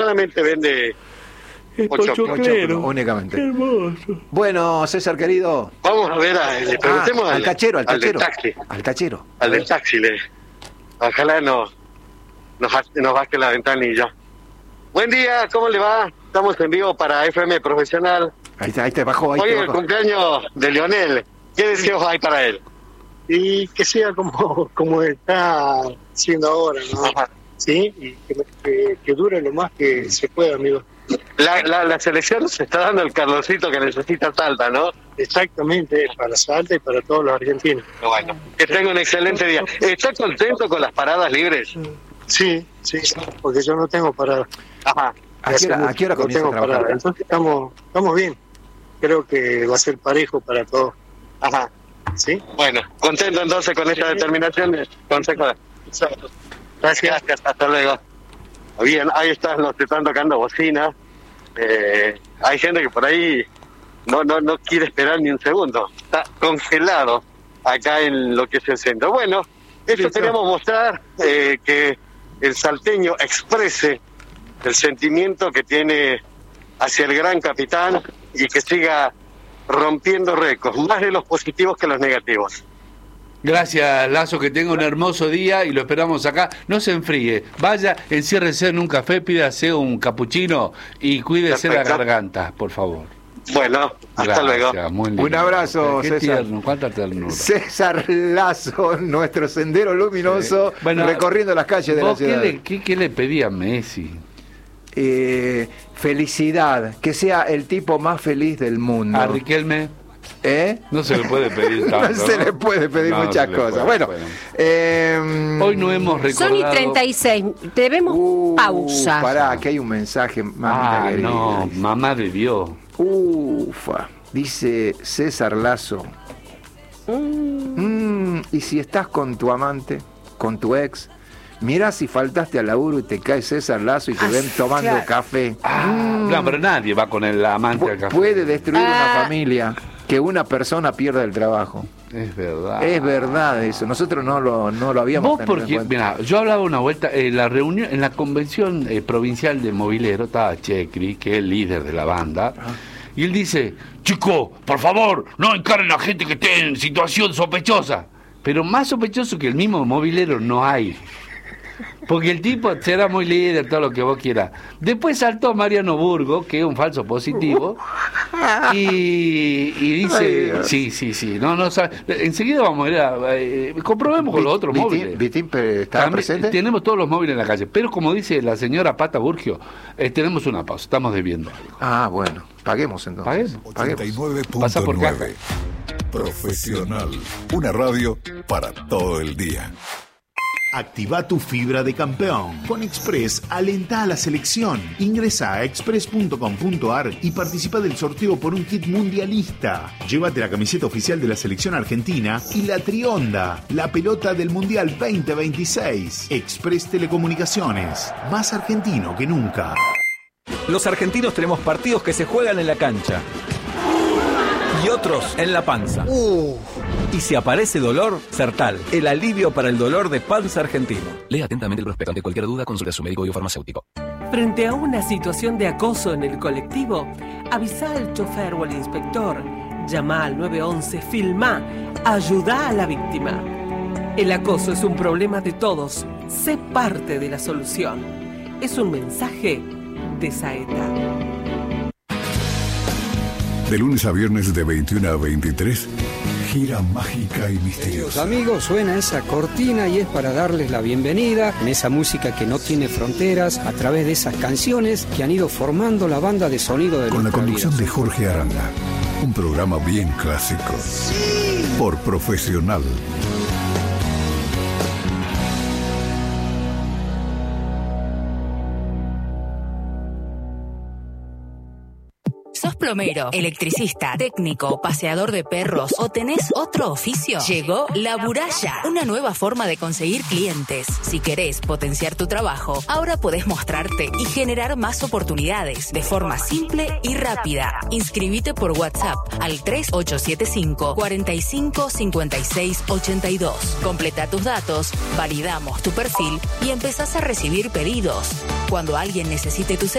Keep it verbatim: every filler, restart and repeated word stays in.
solamente vende pochoclero únicamente. Qué hermoso. Bueno, César querido. Vamos a ver, a, le preguntemos ah, al, al cachero, al, al cachero. del taxi. Al tachero. Al del taxi, le, ojalá nos, nos, nos baje la ventanilla. Buen día, ¿cómo le va? Estamos en vivo para F M Profesional. Ahí, ahí te bajó, ahí Hoy te es el bajó. cumpleaños de Lionel. ¿Qué deseos hay para él? Y que sea como, como está siendo ahora, ¿no? Ajá. Sí, y que, que, que dure lo más que se pueda, amigo. La, la, la selección se está dando el Carlosito que necesita Salta, ¿no? Exactamente, para Salta y para todos los argentinos. Bueno, que tenga un excelente día. ¿Está contento con las paradas libres? Sí, sí, sí, porque yo no tengo parada. Ajá. ¿A qué hora, a qué hora No comienza a tengo trabajar? parada. Entonces estamos, estamos bien. Creo que va a ser parejo para todos. Ajá. ¿Sí? Bueno, contento entonces con esta determinación de consejo. Exacto. Gracias, gracias, hasta luego. Bien, ahí están los que están tocando bocina. Eh, hay gente que por ahí no, no, no quiere esperar ni un segundo. Está congelado acá en lo que es el centro. Bueno, eso queríamos mostrar, eh, que el salteño exprese el sentimiento que tiene hacia el gran capitán y que siga rompiendo récords, más de los positivos que los negativos. Gracias, Lazo, que tenga un hermoso día y lo esperamos acá. No se enfríe, vaya, enciérrese en un café, pídase un capuchino y cuídese Perfecto. la garganta, por favor. Bueno, hasta Gracias, luego. muy lindo. Un abrazo, Qué César. tierno, cuánta ternura. César Lazo, nuestro sendero luminoso, Sí. Bueno, recorriendo las calles de la ¿Vos qué ciudad. le, qué, qué le pedí a Messi? Eh, felicidad, que sea el tipo más feliz del mundo. A Riquelme ¿Eh? no se le puede pedir tanto. No se ¿no? le puede pedir No, muchas se le cosas. puede, bueno, bueno. eh, Hoy no hemos recordado... Son y treinta y seis, debemos uh, pausa. Pará, que hay un mensaje, mamita Ah, querida. no, mamá bebió. Ufa, dice César Lazo. Mm, y si estás con tu amante, con tu ex, mirá si faltaste al laburo y te cae César Lazo y te Ah, ven tomando claro. café. Ah, Mm, no, pero nadie va con el amante pu- al café. puede destruir Ah. una familia que una persona pierda el trabajo. Es verdad. Es verdad eso. Nosotros no lo, no lo habíamos Vos tenido en porque, cuenta. mira, yo hablaba una vuelta en la reunión, en la convención eh, provincial de mobilero, estaba Checri, que es el líder de la banda, y él dice, chico, por favor, no encaren a gente que esté en situación sospechosa. Pero más sospechoso que el mismo mobilero no hay. Porque el tipo será muy líder, todo lo que vos quieras. Después saltó Mariano Burgo, que es un falso positivo, y, y Ay, dice, Dios. sí, sí, sí, no, no, sabe- enseguida vamos a ir a, eh, comprobemos con los otros Vitín- móviles. Vitín pe- ¿está También presente? tenemos todos los móviles en la calle, pero como dice la señora Pata Burgio, eh, tenemos una pausa, estamos debiendo algo. Ah, bueno, paguemos entonces. Paguemos. Paguemos. ochenta y nueve Pasa punto por nueve Profesional. Una radio para todo el día. Activa tu fibra de campeón. Con Express, alenta a la selección. Ingresa a express punto com punto ar y participa del sorteo por un kit mundialista. Llévate la camiseta oficial de la selección argentina y la Trionda, la pelota del Mundial veinte veintiséis. Express Telecomunicaciones, más argentino que nunca. Los argentinos tenemos partidos que se juegan en la cancha y otros en la panza. Y si aparece dolor, Sertal, el alivio para el dolor de panza argentino. Lea atentamente el prospecto. Ante cualquier duda, consulte a su médico y o farmacéutico. Frente a una situación de acoso en el colectivo, avisa al chofer o al inspector, llama al nueve once, filmá, ayuda a la víctima. El acoso es un problema de todos, sé parte de la solución. Es un mensaje de Saeta. De lunes a viernes de veintiuno a veintitrés, gira mágica y Queridos misteriosa. amigos, suena esa cortina y es para darles la bienvenida en esa música que no tiene fronteras a través de esas canciones que han ido formando la banda de sonido de Con la nuestra conducción vida. de Jorge Aranda. Un programa bien clásico. Por Profesional. ¿Sos plomero, electricista, técnico, paseador de perros o tenés otro oficio? Llegó La Buralla, una nueva forma de conseguir clientes. Si querés potenciar tu trabajo, ahora podés mostrarte y generar más oportunidades de forma simple y rápida. Inscribite por WhatsApp al tres ocho siete cinco, cuatro cinco, cinco seis ocho dos. Completa tus datos, validamos tu perfil y empezás a recibir pedidos. Cuando alguien necesite tu servicio,